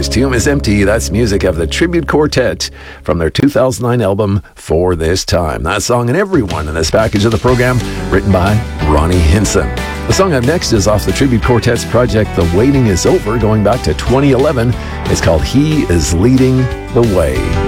This Tomb is Empty. That's music of the Tribute Quartet from their 2009 album, For This Time. That song and everyone in this package of the program, written by Ronnie Hinson. The song up next is off the Tribute Quartet's project, The Waiting Is Over, going back to 2011. It's called He Is Leading the Way.